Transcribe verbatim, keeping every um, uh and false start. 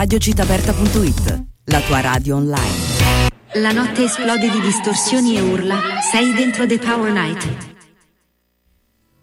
radio cittaaperta punto it, la tua radio online. La notte esplode di distorsioni e urla. Sei dentro The Power Night.